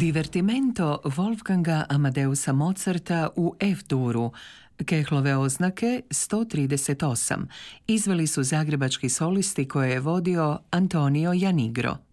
Divertimento Wolfganga Amadeusa Mozarta u F-duru, Kehlove oznake 138, izveli su zagrebački solisti koje je vodio Antonio Janigro.